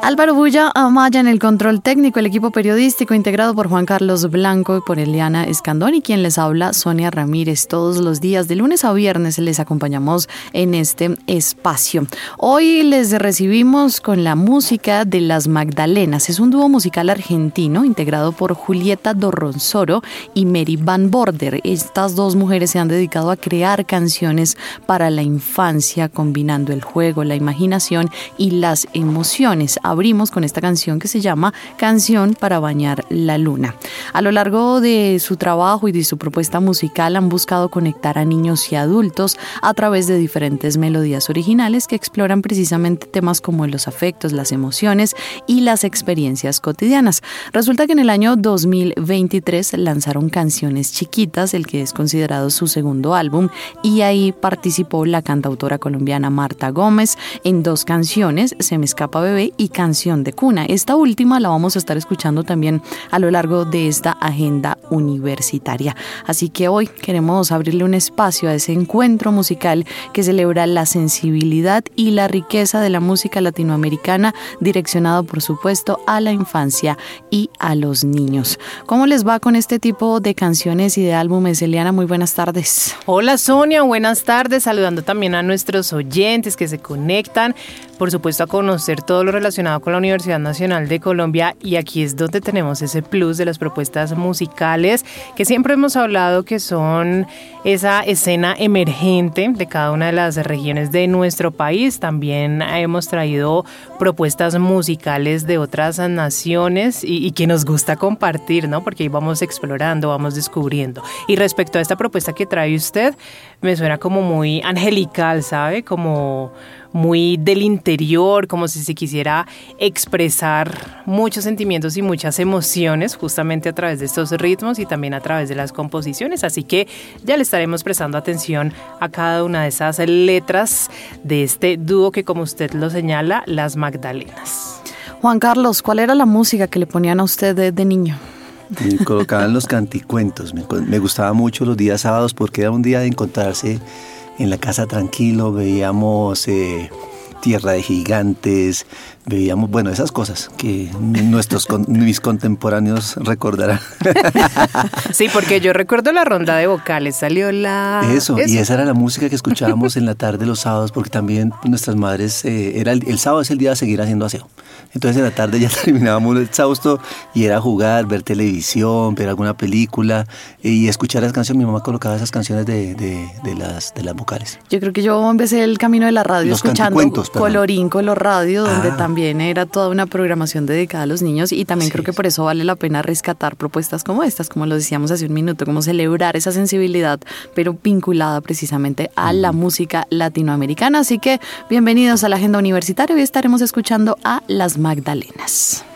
Álvaro Bulla Amaya en el control técnico, el equipo periodístico integrado por Juan Carlos Blanco y por Eliana Escandón, y quien les habla, Sonia Ramírez. Todos los días, de lunes a viernes, les acompañamos en este espacio. Hoy les recibimos con la música de Las Magdalenas. Es un dúo musical argentino integrado por Julieta Dorronsoro y Mary Van Border. Estas dos mujeres se han dedicado a crear canciones para la infancia, combinando el juego, la imaginación y las emociones. Abrimos con esta canción que se llama Canción para bañar la luna. A lo largo de su trabajo y de su propuesta musical han buscado conectar a niños y adultos a través de diferentes melodías originales que exploran precisamente temas como los afectos, las emociones y las experiencias cotidianas. Resulta que en el año 2023 lanzaron Canciones Chiquitas, el que es considerado su segundo álbum, y ahí participó la cantautora colombiana Marta Gómez en dos canciones, Se me escapa bebé y Canción de cuna. Esta última la vamos a estar escuchando también a lo largo de esta agenda universitaria. Así que hoy queremos abrirle un espacio a ese encuentro musical que celebra la sensibilidad y la riqueza de la música latinoamericana, direccionado por supuesto a la infancia y a los niños. ¿Cómo les va con este tipo de canciones y de álbumes, Eliana? Muy buenas tardes. Hola Sonia, buenas tardes, saludando también a nuestros oyentes que se conectan, por supuesto a conocer todo lo relacionado con la Universidad Nacional de Colombia, y aquí es donde tenemos ese plus de las propuestas musicales que siempre hemos hablado que son esa escena emergente de cada una de las regiones de nuestro país. También hemos traído propuestas musicales de otras naciones y que nos gusta compartir, ¿no? Porque ahí vamos explorando, vamos descubriendo. Y respecto a esta propuesta que trae usted, me suena como muy angelical, ¿sabe? Como muy del interior, como si se quisiera expresar muchos sentimientos y muchas emociones justamente a través de estos ritmos y también a través de las composiciones. Así que ya le estaremos prestando atención a cada una de esas letras de este dúo que, como usted lo señala, Las Magdalenas. Juan Carlos, ¿cuál era la música que le ponían a usted de niño? Me colocaban los canticuentos. Me gustaba mucho los días sábados porque era un día de encontrarse en la casa tranquilo. Veíamos Tierra de Gigantes, veíamos, bueno, esas cosas que mis contemporáneos recordarán. Sí, porque yo recuerdo la ronda de vocales, salió la... Eso, y esa era la música que escuchábamos en la tarde los sábados, porque también nuestras madres, el sábado es el día de seguir haciendo aseo. Entonces en la tarde ya terminábamos exhausto y era jugar, ver televisión, ver alguna película y escuchar las canciones. Mi mamá colocaba esas canciones de las vocales. Yo creo que yo empecé el camino de la radio los escuchando Colorín Color Radio, donde también era toda una programación dedicada a los niños, y también creo que por eso vale la pena rescatar propuestas como estas, como lo decíamos hace un minuto, como celebrar esa sensibilidad, pero vinculada precisamente a la música latinoamericana. Así que bienvenidos a la Agenda Universitaria. Hoy estaremos escuchando a Las Magdalenas.